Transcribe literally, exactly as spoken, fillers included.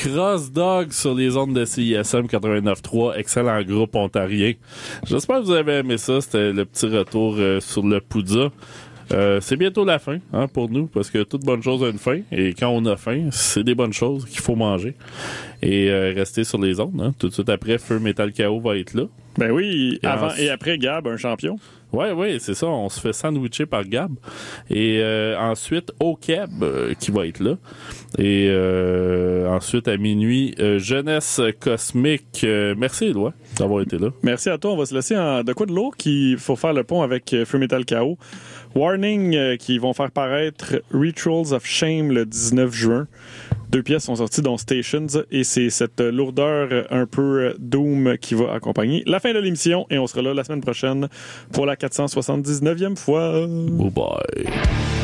Cross Dog sur les ondes de C I S M quatre-vingt-neuf trois, excellent groupe ontarien. J'espère que vous avez aimé ça, c'était le petit retour euh, sur le Poudja. Euh, c'est bientôt la fin hein, pour nous, parce que toute bonne chose a une fin, et quand on a faim, c'est des bonnes choses qu'il faut manger. Et euh, rester sur les ondes. Hein. Tout de suite après, Feu Metal Chaos va être là. Ben oui, et avant en... et après, Gab, un champion. Ouais, ouais, c'est ça. On se fait sandwicher par Gab. Et euh, ensuite, Okeb euh, qui va être là. Et euh, ensuite, à minuit, euh, Jeunesse Cosmique. Euh, merci, Éloi, d'avoir été là. Merci à toi. On va se laisser en de quoi de l'eau qu'il faut faire le pont avec euh, Feu Metal Chaos. Warning euh, qui vont faire paraître Rituals of Shame le dix-neuf juin. Deux pièces sont sorties, dont Stations, et c'est cette lourdeur un peu doom qui va accompagner la fin de l'émission, et on sera là la semaine prochaine pour la quatre cent soixante-dix-neuvième fois. Oh bye.